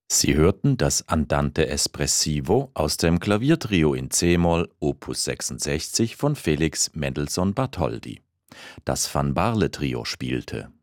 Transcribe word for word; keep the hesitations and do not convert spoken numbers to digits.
Sie hörten das Andante espressivo aus dem Klaviertrio in c-Moll Opus sechsundsechzig von Felix Mendelssohn Bartholdy. Das Van Baarle Trio spielte